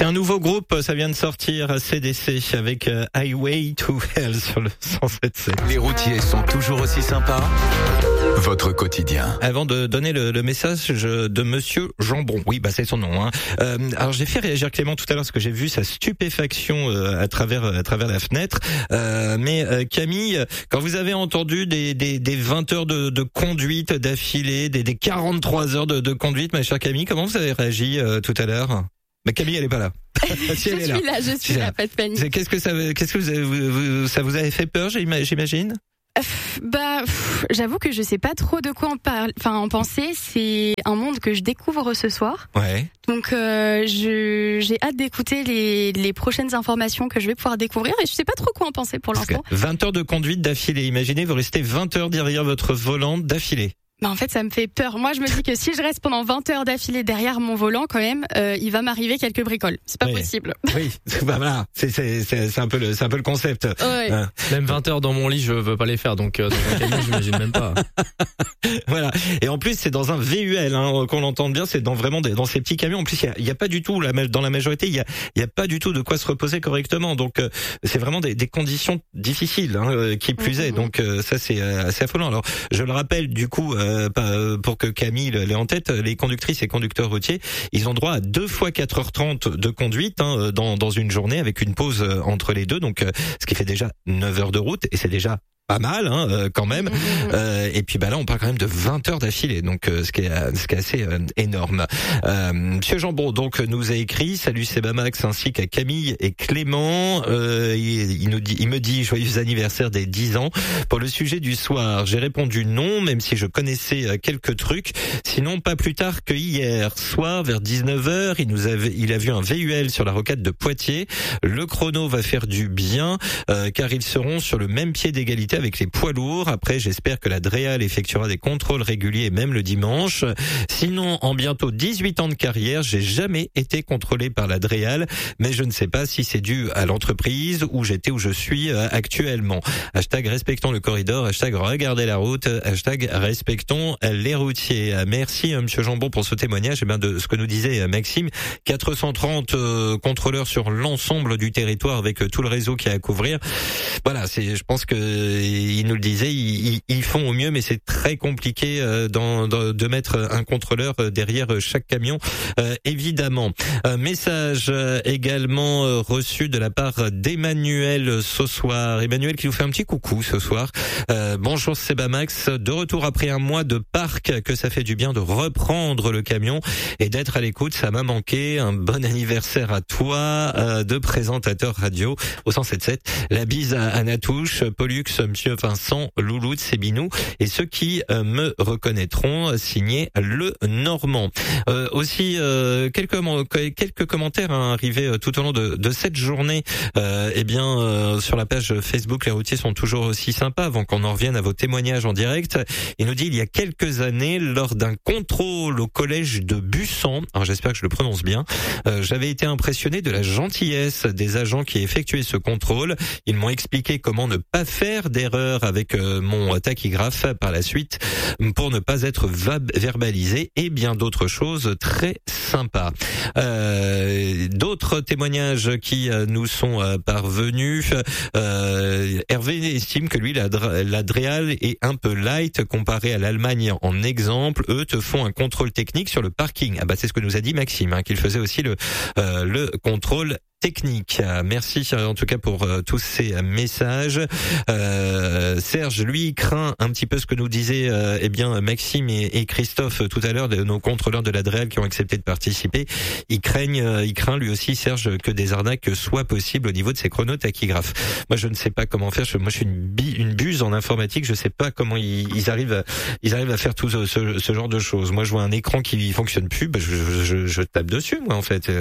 C'est un nouveau groupe, ça vient de sortir, CDC, avec Highway to Hell sur le 107.7. Les routiers sont toujours aussi sympas. Votre quotidien. Avant de donner le message de Monsieur Jambon, oui, c'est son nom. Alors j'ai fait réagir Clément tout à l'heure parce que j'ai vu sa stupéfaction à travers la fenêtre. Mais Camille, quand vous avez entendu des 20 heures de conduite d'affilée, des 43 heures de conduite, ma chère Camille, comment vous avez réagi tout à l'heure? Mais Camille, elle est pas là. Si elle est là. Je suis là, pas de panique. Qu'est-ce que ça vous avait fait peur, j'imagine? J'avoue que je sais pas trop de quoi en penser. C'est un monde que je découvre ce soir. Ouais. Donc j'ai hâte d'écouter les prochaines informations que je vais pouvoir découvrir et je sais pas trop quoi en penser pour l'instant. 20 heures de conduite d'affilée. Imaginez, vous restez 20 heures derrière votre volant d'affilée. En fait, ça me fait peur. Moi, je me dis que si je reste pendant 20 heures d'affilée derrière mon volant, quand même, il va m'arriver quelques bricoles. C'est pas possible. Oui, voilà, c'est un peu le concept. Ouais. Même 20 heures dans mon lit, je veux pas les faire, donc dans un camion, j'imagine même pas. Voilà. Et en plus, c'est dans un VUL, qu'on l'entende bien, c'est dans ces petits camions. En plus, il y a pas du tout dans la majorité, il y a pas du tout de quoi se reposer correctement. Donc c'est vraiment des conditions difficiles, qui plus est. Donc ça c'est assez affolant. Alors, je le rappelle du coup, pour que Camille l'ait en tête, les conductrices et conducteurs routiers, ils ont droit à 2 fois 4h30 de conduite dans une journée avec une pause entre les deux, donc ce qui fait déjà 9 heures de route et c'est déjà pas mal quand même. Et puis là on parle quand même de 20 heures d'affilée, donc ce qui est assez énorme. Monsieur Jambon donc nous a écrit: salut Sebamax ainsi qu'à Camille et Clément. Il me dit joyeux anniversaire des 10 ans. Pour le sujet du soir, j'ai répondu non, même si je connaissais quelques trucs. Sinon pas plus tard que hier soir vers 19h, il a vu un VUL sur la rocade de Poitiers. Le chrono va faire du bien car ils seront sur le même pied d'égalité avec les poids lourds. Après, j'espère que la Dreal effectuera des contrôles réguliers même le dimanche. Sinon, en bientôt 18 ans de carrière, j'ai jamais été contrôlé par la Dreal, mais je ne sais pas si c'est dû à l'entreprise où j'étais où je suis actuellement. Hashtag respectons le corridor, hashtag regardez la route, hashtag respectons les routiers. Merci Monsieur Jambon pour ce témoignage de ce que nous disait Maxime. 430 contrôleurs sur l'ensemble du territoire avec tout le réseau qu'il y a à couvrir. Voilà, je pense que il nous le disait, ils font au mieux, mais c'est très compliqué de mettre un contrôleur derrière chaque camion, évidemment. Message également reçu de la part d'Emmanuel ce soir. Emmanuel qui nous fait un petit coucou ce soir. Bonjour Sebamax, de retour après un mois de parc, que ça fait du bien de reprendre le camion et d'être à l'écoute, ça m'a manqué. Un bon anniversaire à toi, de présentateur radio au 107.7. La bise à Anatouche, Pollux, Monsieur Vincent, Louloute, Sébinou et ceux qui me reconnaîtront, signé le Normand. Aussi quelques commentaires arrivés tout au long de cette journée. Sur la page Facebook, les routiers sont toujours aussi sympas. Avant qu'on en revienne à vos témoignages en direct, il nous dit: il y a quelques années, lors d'un contrôle au collège de Bussan, alors j'espère que je le prononce bien, j'avais été impressionné de la gentillesse des agents qui effectuaient ce contrôle. Ils m'ont expliqué comment ne pas faire d'erreur avec mon tachygraphe par la suite pour ne pas être verbalisé et bien d'autres choses très sympas. D'autres témoignages qui nous sont parvenus. Hervé estime que lui, la Dreal est un peu light comparé à l'Allemagne en exemple. Eux te font un contrôle technique sur le parking. C'est ce que nous a dit Maxime, qu'il faisait aussi le contrôle technique. Merci en tout cas pour tous ces messages. Serge, lui, craint un petit peu ce que nous disaient Maxime et Christophe tout à l'heure, nos contrôleurs de la Dreal qui ont accepté de participer. Il craint lui aussi, Serge, que des arnaques soient possibles au niveau de ces chronotachygraphes. Moi, je ne sais pas comment faire. Moi, je suis une buse en informatique. Je sais pas comment ils arrivent à faire tout ce genre de choses. Moi, je vois un écran qui fonctionne plus, je tape dessus, moi, en fait.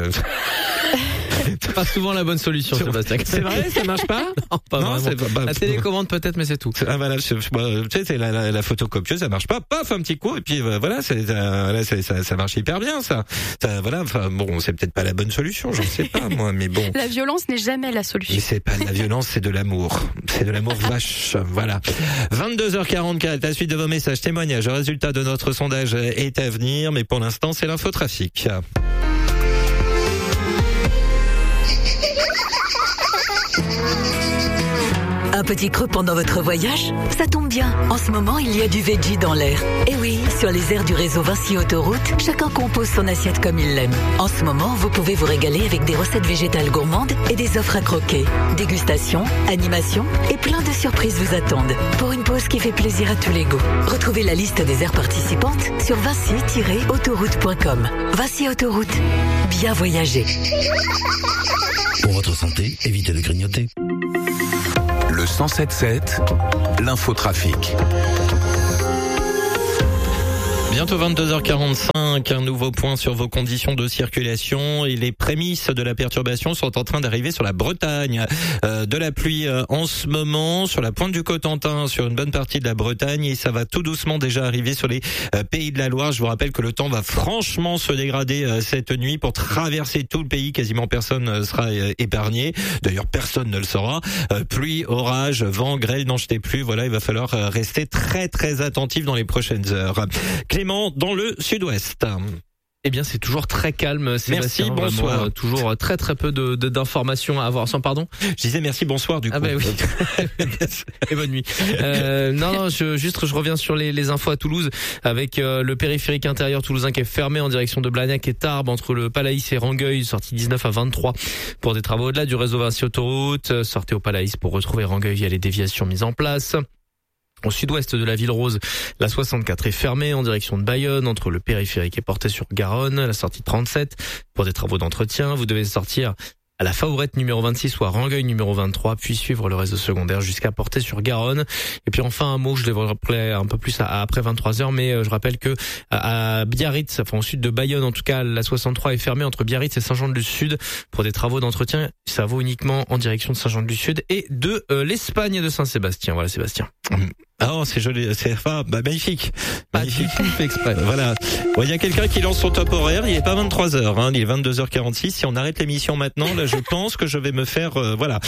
C'est pas souvent la bonne solution, Sébastien. C'est vrai, ça marche pas? Non, pas vraiment. La télécommande peut-être, mais c'est tout. Tu sais, c'est la photocopieuse, ça marche pas. Paf, un petit coup, et puis voilà, ça marche hyper bien, ça. Voilà, c'est peut-être pas la bonne solution, j'en sais pas, moi, mais bon. La violence n'est jamais la solution. Mais c'est pas de la violence, c'est de l'amour. C'est de l'amour vache, voilà. 22h44, la suite de vos messages, témoignages, le résultat de notre sondage est à venir, mais pour l'instant, c'est l'infotrafic. Un petit creux pendant votre voyage? Ça tombe bien. En ce moment, il y a du veggie dans l'air. Et oui, sur les aires du réseau Vinci Autoroute, chacun compose son assiette comme il l'aime. En ce moment, vous pouvez vous régaler avec des recettes végétales gourmandes et des offres à croquer. Dégustation, animation et plein de surprises vous attendent. Pour une pause qui fait plaisir à tous les goûts. Retrouvez la liste des aires participantes sur vinci-autoroute.com. Vinci Autoroute. Bien voyager. Pour votre santé, évitez de grignoter. Le 107.7, l'infotrafic. Bientôt 22h45, un nouveau point sur vos conditions de circulation et les prémices de la perturbation sont en train d'arriver sur la Bretagne. De la pluie en ce moment sur la pointe du Cotentin, sur une bonne partie de la Bretagne et ça va tout doucement déjà arriver sur les Pays de la Loire. Je vous rappelle que le temps va franchement se dégrader cette nuit pour traverser tout le pays. Quasiment personne ne sera épargné. D'ailleurs, personne ne le sera. Pluie, orage, vent, grêle, n'en jetez plus. Voilà, il va falloir rester très très attentif dans les prochaines heures. Clément, dans le sud-ouest. Eh bien, c'est toujours très calme, Sébastien. Merci, bonsoir. Vraiment, toujours très très peu d'informations à avoir. Sans pardon. Je disais merci, bonsoir du coup. Ah bah oui. Et bonne nuit. Je reviens sur les infos à Toulouse avec le périphérique intérieur toulousain qui est fermé en direction de Blagnac et Tarbes entre le Palaïs et Rangueil, sortie 19 à 23 pour des travaux au-delà du réseau Vinci Autoroute. Sortez au Palaïs pour retrouver Rangueil via les déviations mises en place. Au sud-ouest de la ville rose, la 64 est fermée en direction de Bayonne, entre le périphérique et Portet sur Garonne, la sortie 37 pour des travaux d'entretien. Vous devez sortir à la Faourette numéro 26 ou à Rangueil numéro 23, puis suivre le réseau secondaire jusqu'à Portet sur Garonne. Et puis enfin un mot, je devrais rappeler un peu plus après 23h, mais je rappelle que à Biarritz, enfin au sud de Bayonne en tout cas, la 63 est fermée entre Biarritz et Saint-Jean-du-Sud pour des travaux d'entretien. Ça vaut uniquement en direction de Saint-Jean-du-Sud et de l'Espagne de Saint-Sébastien. Voilà Sébastien. Ah, c'est joli, c'est magnifique. Magnifique. Fait exprès. Voilà. Bon, il y a quelqu'un qui lance son top horaire, il est pas 23h, hein, il est 22h46. Si on arrête l'émission maintenant, là, je pense que je vais me faire, voilà.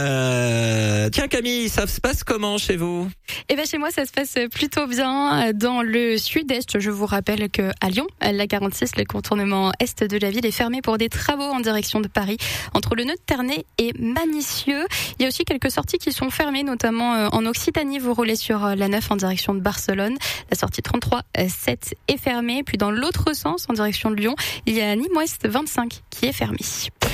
Tiens, Camille, ça se passe comment chez vous? Eh ben, chez moi, ça se passe plutôt bien. Dans le sud-est, je vous rappelle que à Lyon, la 46, le contournement est de la ville est fermé pour des travaux en direction de Paris, entre le nœud de Ternay et Manicieux. Il y a aussi quelques sorties qui sont fermées, notamment en Occitanie. Vous roulez sur la 9 en direction de Barcelone. La sortie 33-7 est fermée. Puis dans l'autre sens, en direction de Lyon, il y a Nîmes-Ouest 25 qui est fermée.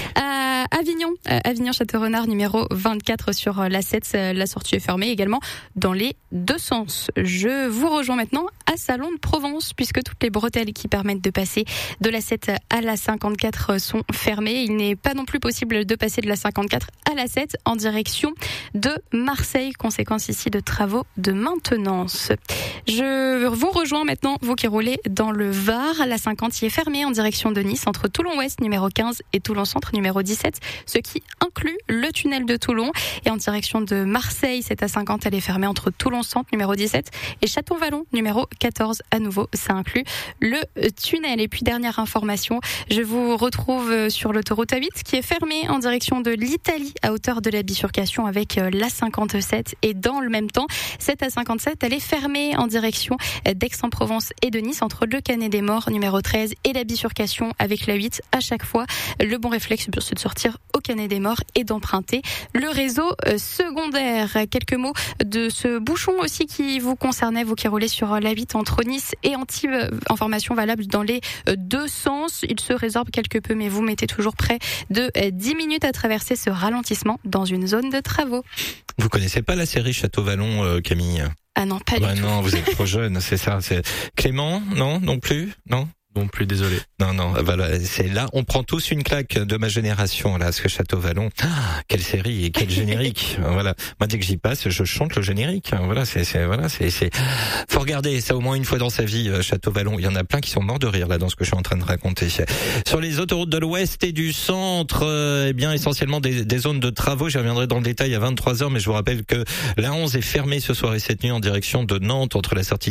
À Avignon Château-Renard numéro 24 sur la 7, la sortie est fermée également dans les deux sens. Je vous rejoins maintenant à Salon de Provence puisque toutes les bretelles qui permettent de passer de la 7 à la 54 sont fermées. Il n'est pas non plus possible de passer de la 54 à la 7 en direction de Marseille, conséquence ici de travaux de maintenance. Je vous rejoins maintenant, vous qui roulez dans le Var, la 50 y est fermée en direction de Nice entre Toulon-Ouest numéro 15 et Toulon-Centre numéro 17, ce qui inclut le tunnel de Toulon. Et en direction de Marseille, cette A50, elle est fermée entre Toulon-Centre numéro 17 et Château-Vallon numéro 14. À nouveau, ça inclut le tunnel. Et puis dernière information, je vous retrouve sur l'autoroute A8 qui est fermée en direction de l'Italie à hauteur de la bifurcation avec l'A57. Et dans le même temps, cette A57, elle est fermée en direction d'Aix-en-Provence et de Nice entre le Canet-des-Morts numéro 13 et la bifurcation avec la 8. À chaque fois, le bon réflexe, c'est de sortir au Canet-des-Morts et d'emprunter le réseau secondaire. Quelques mots de ce bouchon aussi qui vous concernait, vous qui roulez sur la 8 entre Nice et Antibes. Information valable dans les deux sens. Il se résorbe quelque peu, mais vous mettez toujours près de 10 minutes à traverser ce ralentissement dans une zone de travaux. Vous connaissez pas la série Château-Vallon, Camille? Ah non, pas du tout. Non, vous êtes trop jeune, c'est ça. Clément, non plus, non. Non plus, désolé. Non, voilà, c'est là, on prend tous une claque de ma génération, là, ce Château-Vallon. Ah, quelle série et quel générique. Voilà. Moi, dès que j'y passe, je chante le générique. Voilà, c'est, faut regarder ça au moins une fois dans sa vie, Château-Vallon. Il y en a plein qui sont morts de rire, là, dans ce que je suis en train de raconter. Sur les autoroutes de l'Ouest et du Centre, eh bien, essentiellement des zones de travaux. J'y reviendrai dans le détail à 23h, mais je vous rappelle que la 11 est fermée ce soir et cette nuit en direction de Nantes, entre la sortie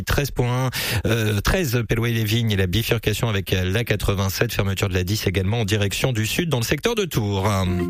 13.1, 13 Pellouet-les-Vignes et la bifurcation avec la 87, fermeture de la 10 également en direction du sud dans le secteur de Tours.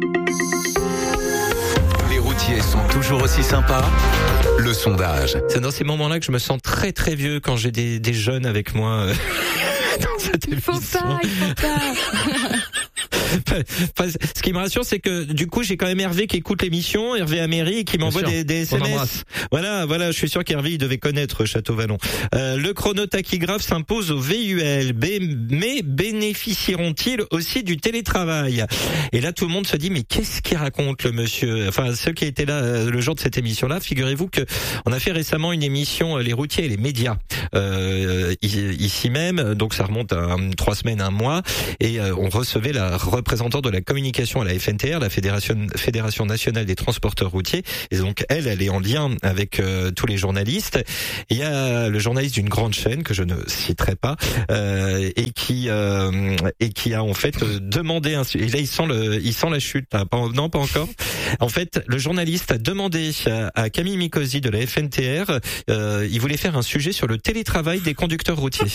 Les routiers sont toujours aussi sympas. Le sondage. C'est dans ces moments-là que je me sens très très vieux quand j'ai des jeunes avec moi dans cette émission. Il faut pas. Ce qui me rassure, c'est que du coup, j'ai quand même Hervé qui écoute l'émission, Hervé Améry, et qui m'envoie des SMS. Voilà, je suis sûr qu'Hervé, il devait connaître Château-Vallon. Le chronotachygraphe s'impose au VUL, mais bénéficieront-ils aussi du télétravail? Et là, tout le monde se dit, mais qu'est-ce qu'il raconte le monsieur? Enfin, ceux qui étaient là le jour de cette émission-là, figurez-vous que on a fait récemment une émission Les routiers et les médias ici même, donc ça remonte à 3 semaines, 1 mois, et on recevait la représentante de la communication à la FNTR, la Fédération nationale des transporteurs routiers, et donc elle est en lien avec tous les journalistes. Et il y a le journaliste d'une grande chaîne que je ne citerai pas, et qui a en fait demandé et là il sent la chute, là. Non, pas encore. En fait, le journaliste a demandé à Camille Mikosi de la FNTR, il voulait faire un sujet sur le télétravail des conducteurs routiers.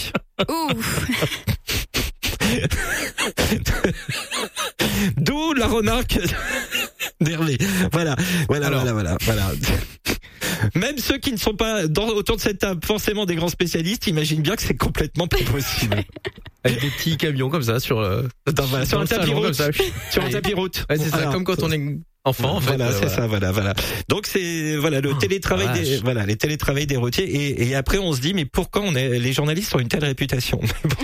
D'où la remarque d'Hervé. Voilà. Même ceux qui ne sont pas autour de cette table forcément des grands spécialistes imaginent bien que c'est complètement pas possible. Avec des petits camions comme ça sur un tapis route. Sur un tapis route. Ouais, c'est ça, comme quand on est enfant, en fait. Voilà, c'est ça, voilà. Donc c'est, le télétravail les télétravails des routiers, et après on se dit, mais pourquoi les journalistes ont une telle réputation?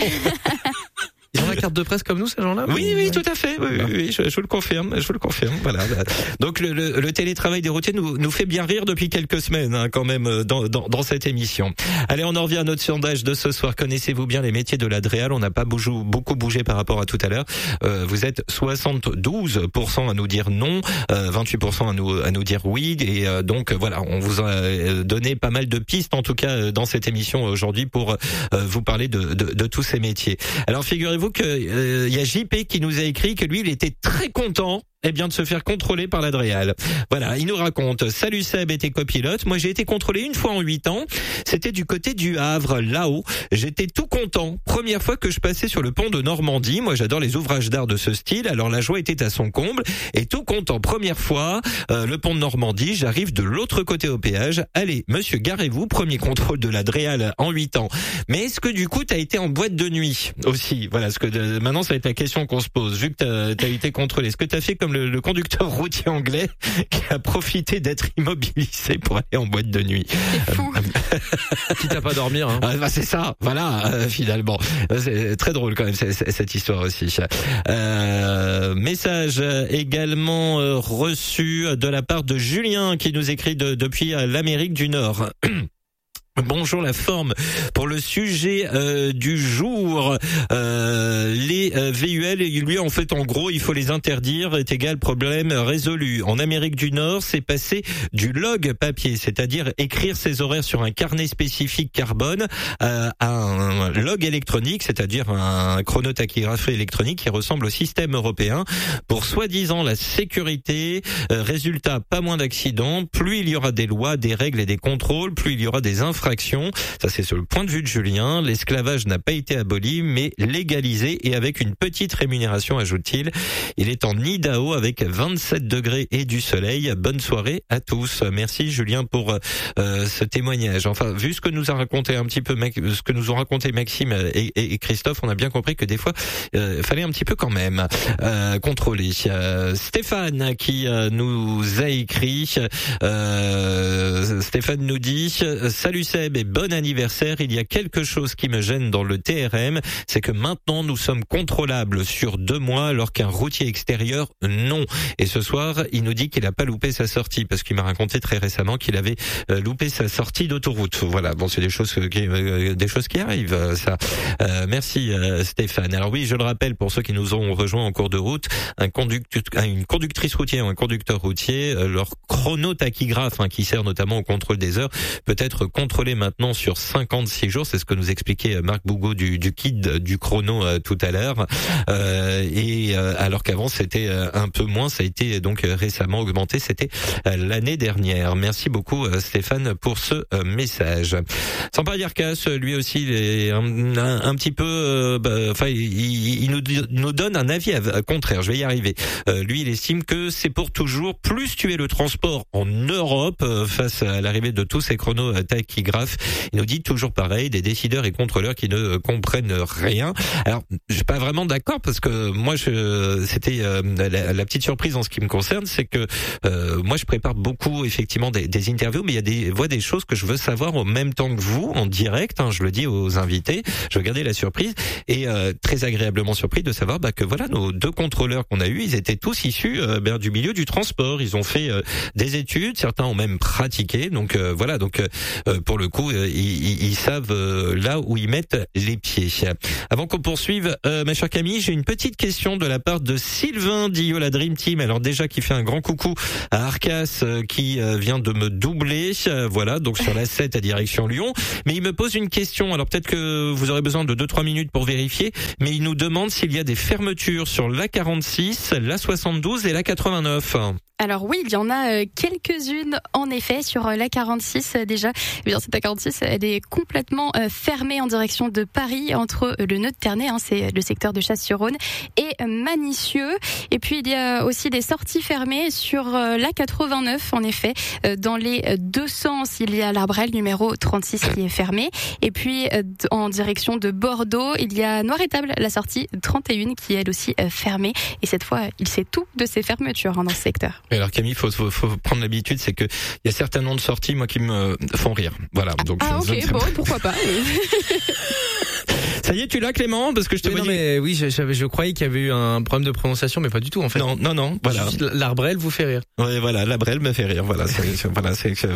Ils ont la carte de presse comme nous, ces gens-là? Oui, tout à fait. Oui, je le confirme. Voilà. Donc le télétravail des routiers nous fait bien rire depuis quelques semaines, hein, quand même, dans cette émission. Allez, on en revient à notre sondage de ce soir. Connaissez-vous bien les métiers de la DREAL? On n'a pas beaucoup bougé par rapport à tout à l'heure. Vous êtes 72% à nous dire non, 28% à nous dire oui, et donc voilà, on vous a donné pas mal de pistes, en tout cas dans cette émission aujourd'hui, pour vous parler de tous ces métiers. Alors figurez-vous que y a JP qui nous a écrit que lui, il était très content de se faire contrôler par la DREAL. Voilà, il nous raconte: salut Seb et tes copilotes, moi j'ai été contrôlé une fois en 8 ans, c'était du côté du Havre, là-haut, j'étais tout content, première fois que je passais sur le pont de Normandie, moi j'adore les ouvrages d'art de ce style, alors la joie était à son comble, et tout content, première fois, le pont de Normandie, j'arrive de l'autre côté au péage, allez monsieur, garez-vous, premier contrôle de la DREAL en 8 ans. Mais est-ce que du coup t'as été en boîte de nuit aussi? Voilà, ce que maintenant ça va être la question qu'on se pose, vu que t'as été contrôlé, est-ce que t'as fait comme le conducteur routier anglais qui a profité d'être immobilisé pour aller en boîte de nuit? C'est fou. Quitte à pas dormir, hein. C'est ça, voilà, finalement. C'est très drôle quand même cette histoire aussi. Message également reçu de la part de Julien qui nous écrit depuis l'Amérique du Nord. Bonjour la forme. Pour le sujet du jour, les VUL, lui en fait en gros il faut les interdire, est égal problème résolu. En Amérique du Nord, c'est passer du log papier, c'est-à-dire écrire ses horaires sur un carnet spécifique carbone, à un log électronique, c'est-à-dire un chronotachygraphe électronique qui ressemble au système européen pour soi-disant la sécurité. Résultat, pas moins d'accidents, plus il y aura des lois, des règles et des contrôles, plus il y aura des infractions. Ça c'est sur le point de vue de Julien. L'esclavage n'a pas été aboli mais légalisé et avec une petite rémunération, ajoute-t-il. Il est en Idaho avec 27 degrés et du soleil. Bonne soirée à tous. Merci Julien pour ce témoignage. Enfin, vu ce que nous a raconté un petit peu, ce que nous ont raconté Maxime et Christophe, on a bien compris que des fois fallait un petit peu quand même contrôler. Stéphane qui nous a écrit. Stéphane nous dit: salut Seb et bon anniversaire. Il y a quelque chose qui me gêne dans le TRM, c'est que maintenant nous sommes contrôlables sur 2 mois alors qu'un routier extérieur non. Et ce soir il nous dit qu'il n'a pas loupé sa sortie parce qu'il m'a raconté très récemment qu'il avait loupé sa sortie d'autoroute. Voilà, bon, c'est des choses qui arrivent, ça. Merci Stéphane. Alors oui, je le rappelle pour ceux qui nous ont rejoints en cours de route, une conductrice routière ou un conducteur routier, leur chronotachygraphe qui sert notamment au contrôle des heures peut être contrôlé maintenant sur 56 jours, c'est ce que nous expliquait Marc Bougaud du KID du chrono tout à l'heure, et alors qu'avant c'était un peu moins, ça a été donc récemment augmenté, c'était l'année dernière. Merci beaucoup Stéphane pour ce message. Sampar Yarkas, lui aussi il est un petit peu il nous donne un avis contraire, je vais y arriver. Lui il estime que c'est pour toujours, plus tu es le transport en Europe face à l'arrivée de tous ces chronotachygraphes, Télégraphe. Il nous dit toujours pareil, des décideurs et contrôleurs qui ne comprennent rien. Alors, je suis pas vraiment d'accord parce que moi, c'était la petite surprise en ce qui me concerne, c'est que moi, je prépare beaucoup effectivement des interviews, mais il y a des choses que je veux savoir en même temps que vous, en direct. Je le dis aux invités. Je regardais la surprise et très agréablement surpris de savoir que voilà, nos 2 contrôleurs qu'on a eus, ils étaient tous issus du milieu du transport. Ils ont fait des études, certains ont même pratiqué. Donc voilà, donc pour le coup, ils savent là où ils mettent les pieds. Avant qu'on poursuive, ma chère Camille, j'ai une petite question de la part de Sylvain d'Iola Dream Team. Alors déjà, qui fait un grand coucou à Arcas, qui vient de me doubler. Voilà, donc sur la 7 à direction Lyon. Mais il me pose une question. Alors peut-être que vous aurez besoin de 2-3 minutes pour vérifier. Mais il nous demande s'il y a des fermetures sur l'A46, l'A72 et l'A89. Alors oui, il y en a quelques-unes en effet sur l'A46 déjà. Eh bien, cette A46, elle est complètement fermée en direction de Paris entre le nœud de Ternay, c'est le secteur de Chasse-sur-Rhône, et Manicieux. Et puis il y a aussi des sorties fermées sur l'A89 en effet. Dans les 2 sens, il y a l'Arbrel numéro 36 qui est fermé. Et puis en direction de Bordeaux, il y a Noir-Étable, la sortie 31 qui est elle aussi fermée. Et cette fois, il sait tout de ces fermetures dans ce secteur. Et alors Camille, faut prendre l'habitude, c'est que il y a certains noms de sorties moi qui me font rire. Voilà. Donc ok, bon, pourquoi pas. Ça y est, tu l'as Clément, parce que je te voyais. Non mais oui, je croyais qu'il y avait eu un problème de prononciation, mais pas du tout en fait. Non, voilà. Juste l'Arbrel vous fait rire. Ouais, voilà, l'Arbrel me fait rire. Voilà, voilà.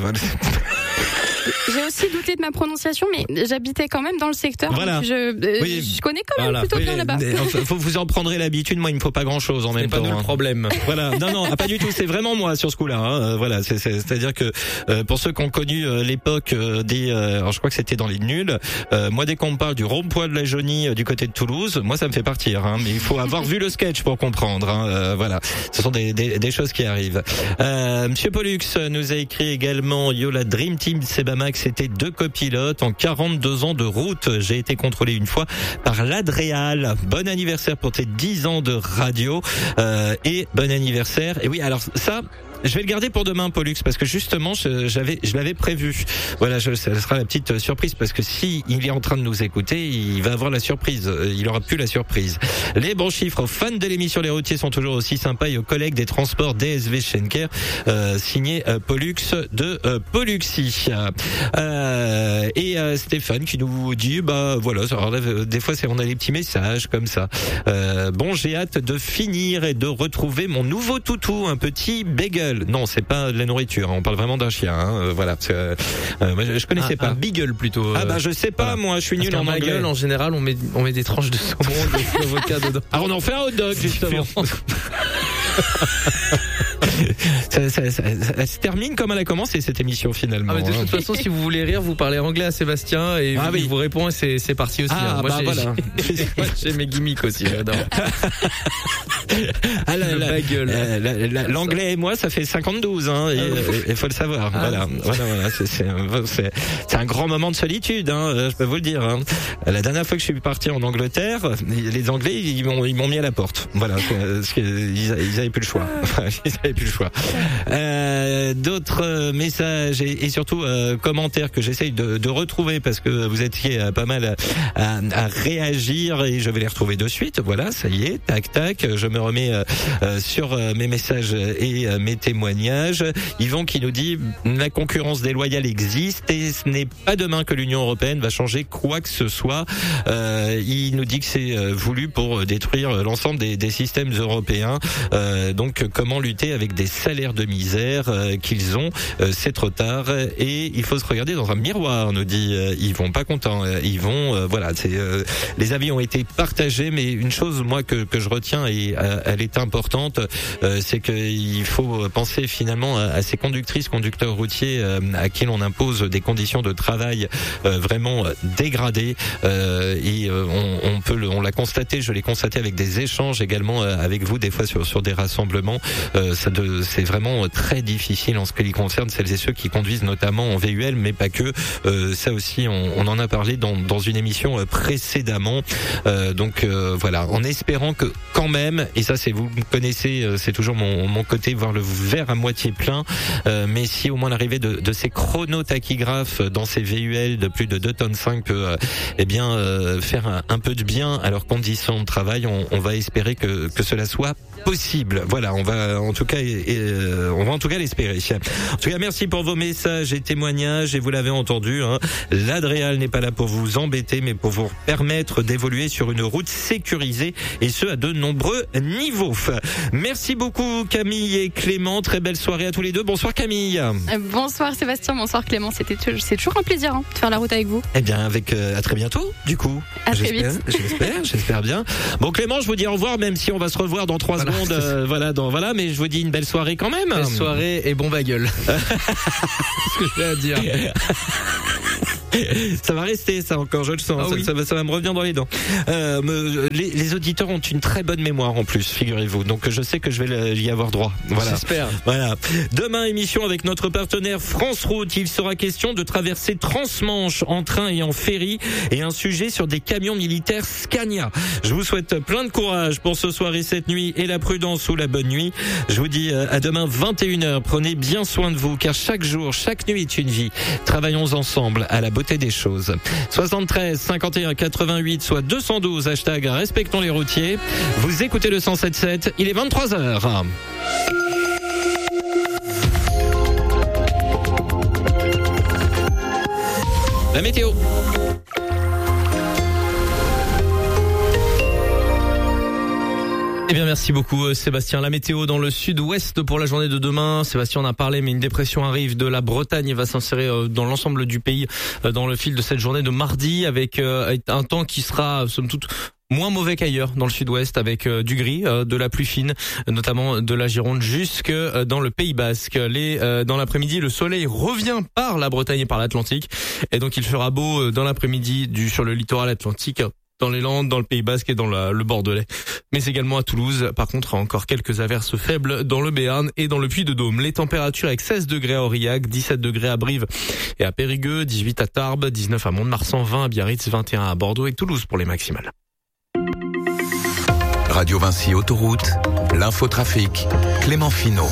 J'ai aussi douté de ma prononciation, mais j'habitais quand même dans le secteur. Voilà. Donc je connais quand même plutôt bien là-bas. Vous en prendrez l'habitude. Moi, il me faut pas grand-chose en même temps. C'est pas le problème. Voilà. Non, pas du tout. C'est vraiment moi sur ce coup-là. Voilà. C'est-à-dire que pour ceux qui ont connu l'époque alors je crois que c'était dans les nuls. Moi, dès qu'on me parle du rond-point de la Jaunie du côté de Toulouse, moi, ça me fait partir. Mais il faut avoir vu le sketch pour comprendre. Voilà. Ce sont des choses qui arrivent. Monsieur Pollux nous a écrit également Yola Dream Team Sebamax. C'était 2 copilotes en 42 ans de route. J'ai été contrôlé une fois par l'Adréal. Bon anniversaire pour tes 10 ans de radio et bon anniversaire. Et oui, alors ça, je vais le garder pour demain, Pollux, parce que justement, je l'avais prévu. Voilà, ça sera la petite surprise, parce que si il est en train de nous écouter, il va avoir la surprise. Il aura plus la surprise. Les bons chiffres aux fans de l'émission Les Routiers sont toujours aussi sympas, et aux collègues des transports DSV Schenker, signé Pollux de Polluxy. Et Stéphane qui nous dit, voilà, alors, des fois on a des petits messages comme ça. Bon, j'ai hâte de finir et de retrouver mon nouveau toutou, un petit bagel. Non, c'est pas de la nourriture, on parle vraiment d'un chien. Voilà, je connaissais pas. Un beagle plutôt. Je sais pas, voilà. Moi, je suis nul en anglais. Bagel, en général, on met des tranches de saumon, d'avocat dedans. Alors on en fait un hot dog justement. Ça se termine comme elle a commencé cette émission finalement. Mais de toute façon, si vous voulez rire, vous parlez anglais à Sébastien et il vous répond et c'est parti aussi. Moi, voilà. J'ai mes gimmicks aussi, j'adore. L'anglais et moi, ça fait 52, il faut le savoir. Voilà. C'est un grand moment de solitude, je peux vous le dire. La dernière fois que je suis parti en Angleterre, les Anglais, ils m'ont mis à la porte. Voilà, parce qu'ils avaient plus le choix. D'autres messages et surtout commentaires que j'essaye de retrouver parce que vous étiez pas mal à réagir et je vais les retrouver de suite. Voilà, ça y est, tac, je me remets sur mes messages et mes témoignages. Yvon qui nous dit la concurrence déloyale existe et ce n'est pas demain que l'Union européenne va changer quoi que ce soit. Il nous dit que c'est voulu pour détruire l'ensemble des systèmes européens. Donc comment lutter avec des salaires de misère qu'ils ont, c'est trop tard et il faut se regarder dans un miroir, nous dit Yvon. Pas content, Yvon. Voilà, les avis ont été partagés, mais une chose moi que je retiens et elle est importante, c'est qu'il faut penser finalement à ces conducteurs routiers à qui l'on impose des conditions de travail vraiment dégradées et on l'a constaté, je l'ai constaté avec des échanges également avec vous des fois sur des rassemblements. Ça c'est vraiment très difficile en ce qui concerne celles et ceux qui conduisent notamment en VUL, mais pas que. Ça aussi, on en a parlé dans une émission précédemment. Donc voilà, en espérant que quand même, et ça c'est vous me connaissez, c'est toujours mon côté voir le verre à moitié plein. Mais si au moins l'arrivée de ces chronotachygraphes dans ces VUL de plus de 2,5 tonnes peut faire un peu de bien à leurs conditions de travail, on va espérer que cela soit possible. Voilà, on va en tout cas l'espérer. En tout cas, merci pour vos messages et témoignages, et vous l'avez entendu, l'Adréal n'est pas là pour vous embêter, mais pour vous permettre d'évoluer sur une route sécurisée, et ce à de nombreux niveaux. Merci beaucoup Camille et Clément, très belle soirée à tous les deux. Bonsoir Camille. Bonsoir Sébastien, bonsoir Clément, c'est toujours un plaisir de faire la route avec vous. Eh bien, à très bientôt du coup. À très vite. J'espère bien. Bon Clément, je vous dis au revoir, même si on va se revoir dans 3 secondes. Mais je vous dis une belle soirée quand même. Belle soirée et bon bagueule. C'est ce que j'ai à dire. Ça va rester ça encore, je le sens. Ah oui. Ça va me revenir dans les dents. Les auditeurs ont une très bonne mémoire en plus, figurez-vous. Donc je sais que je vais y avoir droit. Voilà. J'espère. Voilà. Demain, émission avec notre partenaire France Route. Il sera question de traverser Trans-Manche en train et en ferry, et un sujet sur des camions militaires Scania. Je vous souhaite plein de courage pour ce soir et cette nuit, et la prudence ou la bonne nuit. Je vous dis à demain 21h. Prenez bien soin de vous, car chaque jour, chaque nuit est une vie. Travaillons ensemble à la beauté des choses. 73 51 88 soit 212 hashtag respectons les routiers. Vous écoutez le 107.7, il est 23h. La météo. Eh bien, merci beaucoup Sébastien. La météo dans le sud-ouest pour la journée de demain. Sébastien en a parlé, mais une dépression arrive de la Bretagne et va s'insérer dans l'ensemble du pays dans le fil de cette journée de mardi, avec un temps qui sera somme toute moins mauvais qu'ailleurs dans le sud-ouest, avec du gris, de la pluie fine, notamment de la Gironde jusque dans le Pays Basque. Dans l'après-midi, le soleil revient par la Bretagne et par l'Atlantique, et donc il fera beau dans l'après-midi sur le littoral atlantique, dans les Landes, dans le Pays Basque et dans le Bordelais, mais également à Toulouse. Par contre, encore quelques averses faibles dans le Béarn et dans le Puy-de-Dôme. Les températures avec 16 degrés à Aurillac, 17 degrés à Brive et à Périgueux, 18 à Tarbes, 19 à Mont-de-Marsan, 20 à Biarritz, 21 à Bordeaux et Toulouse pour les maximales. Radio Vinci Autoroute, l'infotrafic, Clément Finot.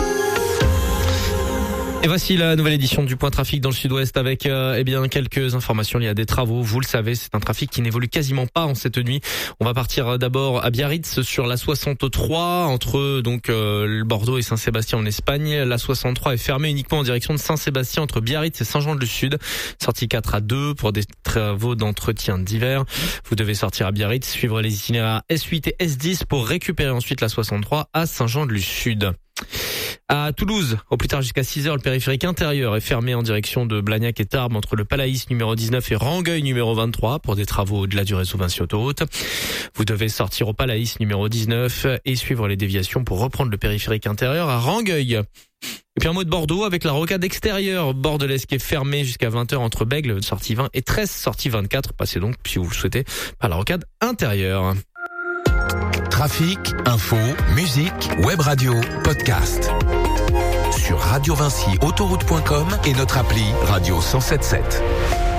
Et voici la nouvelle édition du Point Trafic dans le sud-ouest avec quelques informations liées à des travaux. Vous le savez, c'est un trafic qui n'évolue quasiment pas en cette nuit. On va partir d'abord à Biarritz sur la 63 entre Bordeaux et Saint-Sébastien en Espagne. La 63 est fermée uniquement en direction de Saint-Sébastien entre Biarritz et Saint-Jean-de-Luz-Sud. Sortie 4 à 2 pour des travaux d'entretien d'hiver. Vous devez sortir à Biarritz, suivre les itinéraires S8 et S10 pour récupérer ensuite la 63 à Saint-Jean-de-Luz-Sud. À Toulouse, au plus tard jusqu'à 6h, le périphérique intérieur est fermé en direction de Blagnac et Tarbes entre le Palaïs numéro 19 et Rangueil numéro 23 pour des travaux au-delà du réseau Vinci Autoroute. Vous devez sortir au Palaïs numéro 19 et suivre les déviations pour reprendre le périphérique intérieur à Rangueil. Et puis un mot de Bordeaux avec la rocade extérieure bordelaise qui est fermée jusqu'à 20h entre Bègles, sortie 20 et 13, sortie 24. Passez donc, si vous le souhaitez, par la rocade intérieure. Trafic, info, musique, web radio, podcast. Sur radiovinciautoroute.com et notre appli Radio 107.7.